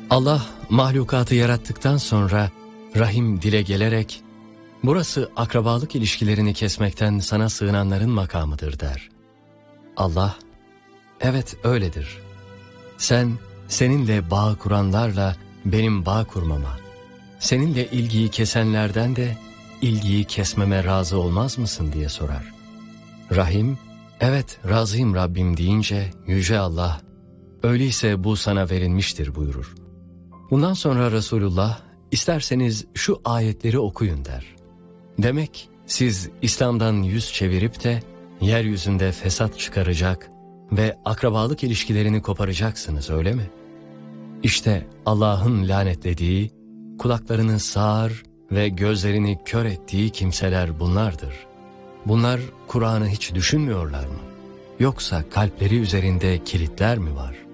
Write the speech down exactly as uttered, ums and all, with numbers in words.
Allah mahlukatı yarattıktan sonra rahim dile gelerek, burası akrabalık ilişkilerini kesmekten sana sığınanların makamıdır der. Allah, evet öyledir. Sen seninle bağ kuranlarla benim bağ kurmama, seninle ilgiyi kesenlerden de ilgiyi kesmeme razı olmaz mısın diye sorar. Rahim, evet razıyım Rabbim deyince Yüce Allah, öyleyse bu sana verilmiştir buyurur. Bundan sonra Resulullah, isterseniz şu ayetleri okuyun der. Demek siz İslam'dan yüz çevirip de yeryüzünde fesat çıkaracak ve akrabalık ilişkilerini koparacaksınız öyle mi? İşte Allah'ın lanetlediği, kulaklarını sağır ve gözlerini kör ettiği kimseler bunlardır. Bunlar Kur'an'ı hiç düşünmüyorlar mı? Yoksa kalpleri üzerinde kilitler mi var?